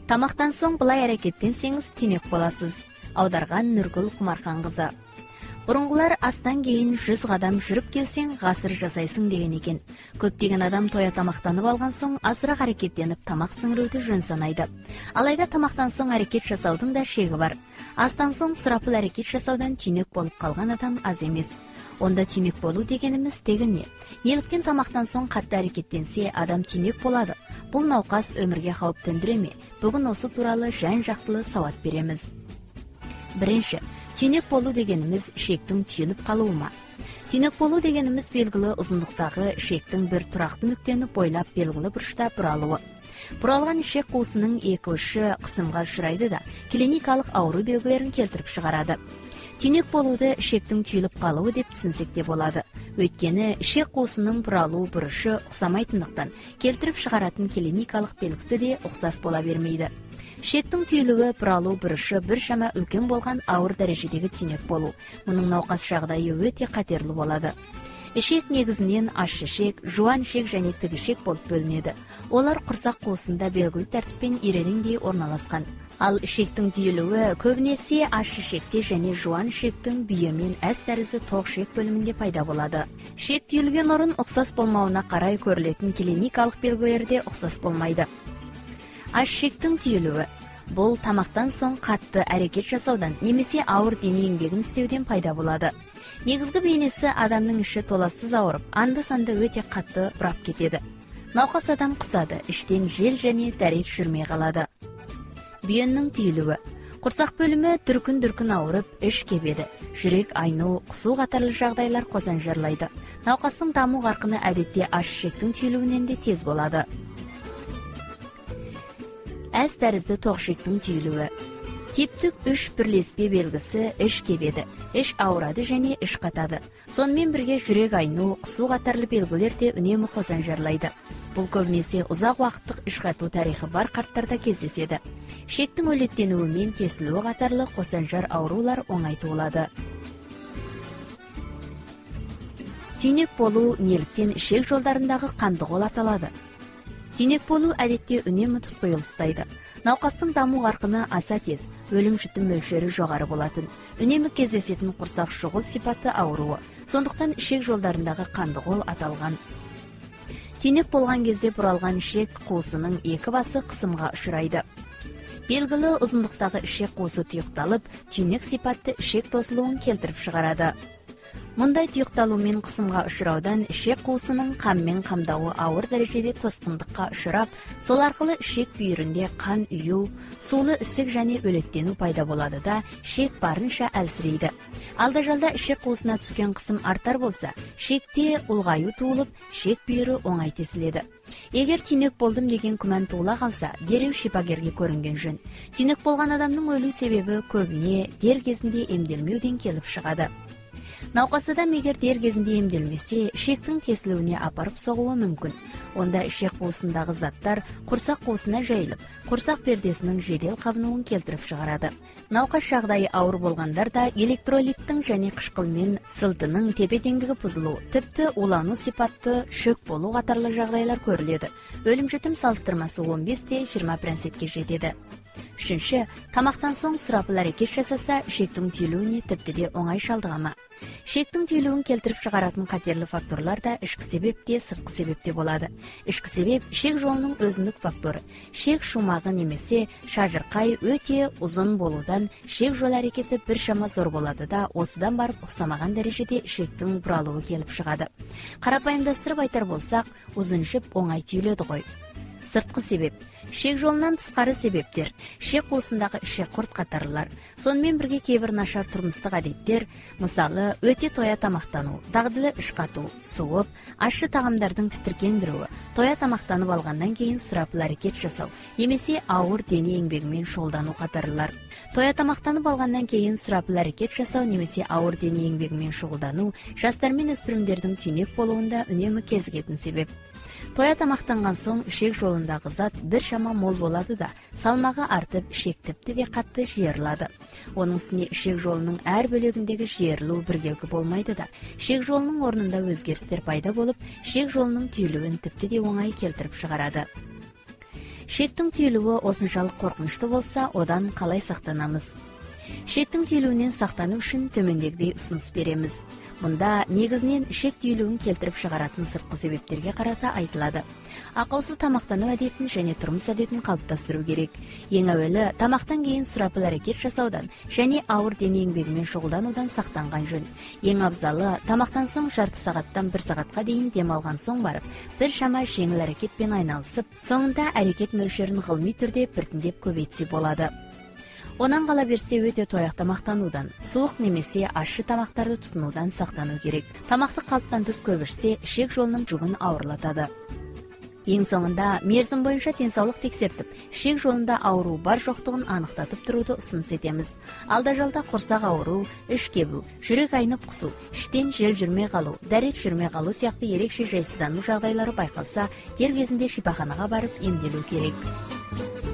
Тамақтан соң былай әрекеттенсеңіз түйнек боласыз. Аударған Нұргүл Құмархан қызы. Бұрынғылар астан кейін 100 қадам жүріп келсең, ғасыр жасайсың деген екен. Көптеген адам тоя тамақтанып алған соң азырақ әрекеттеніп тамақ сіңіруді жөн санайды. Алайда тамақтан соң әрекет жасаудың да шегі бар. Астан соң сұрапыл әрекет жасаудан түйнек болып қалған адам аз емес. Онда түйнек болу дегеніміз тегін не? Неліктен тамақтан соң қатты әрекеттенсе адам түйнек болады? Бұл науқас өмірге қауіп төндіре ме? Бүгін осы туралы жан-жақтылы сауат береміз. Бірінші, түйнек болу дегеніміз шектің түйіліп қалуы ма? Түйнек болу дегеніміз белгілі ұзындықтағы шектің бір тұрақты нүктені бойлап белгілі бұрышта бұралуы. Бұралған ішек қуысының екі ұшы қысымға ұшырайды да, клиникалық ауру белгілерін келтіріп шығарады. Түйнек болуды ішектің түйіліп қалуы деп түсінсек те болады. Өйткені ішек қуысының бұралу бұрышы ұқсамайтындықтан келтіріп шығаратын клиникалық белгісі де ұқсас бола бермейді. Ішектің түйілуі бұралу бұрышы біршама үлкен болған ауыр дәрежедегі түйнек болу. Мұның науқас жағдайы өте қатерлі болады. Ішек негізінен ащы ішек, жуан ішек және тік ішек болып бөлінеді. Олар құрсақ қуысында белгілі тәртіппен ирелеңдей орналасқан. Ал ішектің түйілуі көбінесе ащы ішекте және жуан ішектің бүйе мен әс тәрізді тоқ ішек бөлімінде пайда болады. Ішек түйілген орын ұқсас болмауына қарай көрілетін клиникалық белгілері де ұқсас болмайды. Ащы ішектің түйілуі бұл тамақтан соң қатты әрекет жасаудан немесе ауыр дене еңбегін істеуден пайда болады. Негізгі бейнесі адамның іші толассыз ауырып, анда-санда өте қатты бұрап кетеді. Науқас адам құсады, іштен жел және дәрет жүрмей қалады. Бүйеннің түйілуі. Құрсақ бөлімі дүркін-дүркін ауырып, іш кебеді. Жүрек айну, құсу қатарлы жағдайлар қосанжарлайды. Науқастың даму қарқыны әдетте ащы ішектің түйілуінен де тез болады. Әс тәрізді тоқ ішектің түйілуі. Типтік үш бірлеспе белгісі іш кебеді, іш ауырады және іш қатады. Сонымен бірге жүрек айну, құсу қатарлы белгілер де үнемі қосанжарлайды. Бұл көбінесе ұзақ уақыттық іш қату тарихы бар қарттарда кездеседі. Ішектің өлеттенуі мен тесілуі қатарлы қосанжар аурулар оңай туылады. Түйнек болу неліктен ішек жолдарындағы қандықол аталады? Түйнек болу әдетте үнемі тұтқиыл ұстайды. Науқастың даму қарқыны аса тез, өлім-жітім мөлшері жоғары болатын. Үнемі кездесетін құрсақ шұғыл сипатты ауруы. Сондықтан ішек жолдарындағы қандықол аталған. Түйнек болған кезде бұралған ішек қуысының екі басы қысымға ұшырайды. Белгілі ұзындықтағы ішек қуысы тұйықталып, түйнек сипатты ішек тосылуын келтіріп шығарады. Мұндай тұйықталу мен қысымға ұшыраудан ішек қуысының қанмен қамдауы ауыр дәрежеде тосқындыққа ұшырап, сол арқылы ішек бүйірінде қан үйу, сулы ісік және өлеттену пайда болады да, ішек барынша әлсірейді. Алда-жалда ішек қуысына түскен қысым артар болса, ішекте ұлғаю туылып, ішек бүйірі оңай тесіледі. Егер түйнек болдым деген күмән туыла қалса, дереу шипагерге көрінген жөн. Түйнек болған адамның өлу себебі көбіне дер кезінде емделмеуден келіп шығады. Науқас адам егер дер кезінде емделмесе, ішектің тесілуіне апарып соғуы мүмкін. Онда ішек қуысындағы заттар құрсақ қуысына жайылып, құрсақ пердесінің жедел қабынуын келтіріп шығарады. Науқас жағдайы ауыр болғандарда электролиттің және қышқылмен сылтының тепе-теңдігі бұзылу, тіпті улану сипатты шөк болу қатарлы жағдайлар көріледі. Өлім-жітім салыстырмасы 15-20% жетеді. Үшінші, тамақтан соң сұрапыл әрекет жасаса, ішектің түйілуіне тіпті де оңай шалдығама. Ішектің түйілуін келтіріп шығаратын қатерлі факторлар да ішкі себеп те, сыртқы себеп те болады. Ішкі себеп ішек жолының өзіндік факторы. Ішек шумағы немесе шажырқай өте ұзын болудан ішек жол әрекеті біршама зор болады да, осыдан барып ұқсамаған дәрежеде ішектің бұралуы келіп шығады. Қарапайымдастырып айтар болсақ, ұзын жіп оңай түйіледі ғой. Сыртқы себеп. Ішек жолынан тысқары себептер. Ішек қуысындағы ішек құрт қатарлылар. Сонымен бірге кейбір нашар тұрмыстық әдеттер, мысалы, өте тоя тамақтану, дағдылы іш қату, суып, ащы тағамдардың тітіркендіруі, тоя тамақтанып алғаннан кейін сұрапыл әрекет жасау, немесе ауыр дене еңбегімен шұғылдану қатарлылар. Тоя тамақтанып алғаннан кейін сұрапыл әрекет жасау немесе ауыр дене еңбегімен шұғылдану жастар мен өспірімдердің түйнек болуында үнемі кезігетін себеп. Тоя тамақтанған соң ішек жолындағы зат біршама мол болады да, салмағы артып, ішек тіпті де қатты жиырылады. Оның үстіне ішек жолының әр бөлегіндегі жиырылу біркелкі болмайды да, ішек жолының орнында өзгерістер пайда болып, ішек жолының түйілуін тіпті де оңай келтіріп шығарады. Шектің түйілуі осыншалық қорқынышты болса, одан қалай сақтанамыз? Шектің түйілуінен сақтану үшін төмендегідей ұсыныс береміз. Мұнда негізінен ішек түйілуін келтіріп шығаратын сыртқы себептерге қарата айтылады. Ақаусыз тамақтану әдетін және тұрмыс әдетін қалыптастыру керек. Ең әуелі тамақтан кейін сұрапыл әрекет жасаудан және ауыр дене еңбегімен шұғылданудан сақтанған жөн. Ең абзалы тамақтан соң жарты сағаттан 1 сағатқа дейін демалған соң барып, бір шама жеңіл әрекетпен айналысып, соңында әрекет мөлшерін ғылыми түрде біртіндеп көбейтсе болады. Онан қала берсе өте тояқ тамақтанудан, суық немесе ащы тамақтарды тұтынудан сақтану керек. Тамақты қалыптан тыс көп ішсе, ішек жолының жүгін ауырлатады. Ең соңында мерзім бойынша денсаулық тексертіп, ішек жолында ауру бар жоқтығын анықтатып тұруды ұсыныс етеміз. Алда-жалда құрсақ ауыру, іш кебу, жүрек айнып құсу, іштен жел жүрмей қалу, дәрет жүрмей қалу сияқты ерекше жайсыздану жағдайлары байқалса, дер кезінде шипаханаға барып емделу керек.